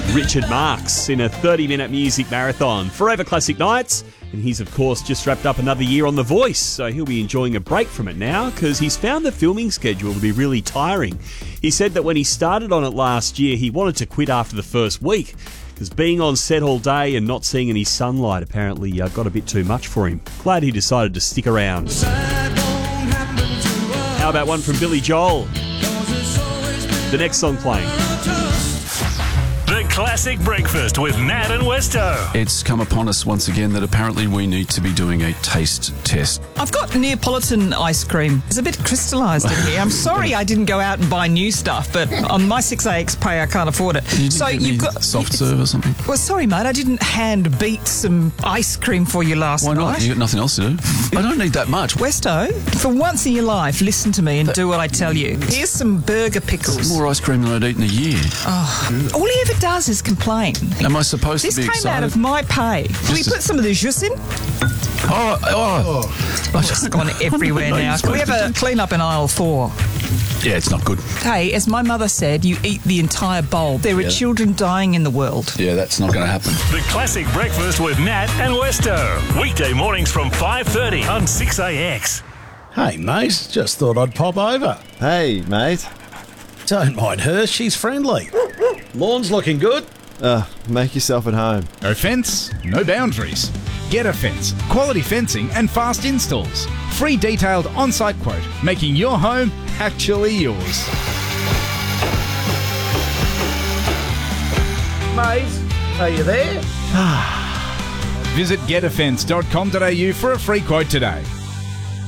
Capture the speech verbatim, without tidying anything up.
Richard Marx in a thirty-minute music marathon. Forever Classic Nights. And he's, of course, just wrapped up another year on The Voice, so he'll be enjoying a break from it now because he's found the filming schedule to be really tiring. He said that when he started on it last year, he wanted to quit after the first week because being on set all day and not seeing any sunlight apparently uh, got a bit too much for him. Glad he decided to stick around. How about one from Billy Joel? The next song playing. The Classic Breakfast with Nat and Westo. It's come upon us once again that apparently we need to be doing a taste test. I've got Neapolitan ice cream. It's a bit crystallised in here. I'm sorry I didn't go out and buy new stuff, but on my six A X pay I can't afford it. You so get you've any got soft serve or something? Well, sorry, mate. I didn't hand beat some ice cream for you last Why not? night. You got nothing else to do. I don't need that much. Westo, for once in your life, listen to me and do what I tell you. Here's some burger pickles. More ice cream than I'd eat in a year. Oh, all he ever does is complain. Am I supposed This to be came excited? out of my pay. Can we Just a- put some of the jus in? Oh, oh. Oh, it's gone everywhere now. Can we have a clean up in aisle four? Yeah, it's not good. Hey, as my mother said, you eat the entire bowl. There are Yeah. children dying in the world. Yeah, that's not going to happen. The Classic Breakfast with Nat and Westo. Weekday mornings from five thirty on six A X. Hey, mate, just thought I'd pop over. Hey, mate. Don't mind her, she's friendly. Lawn's looking good. Uh, make yourself at home. No fence, no boundaries. Get a Fence. Quality fencing and fast installs. Free detailed on-site quote, making your home actually yours. Mate, are you there? Visit get a fence dot com dot a u for a free quote today.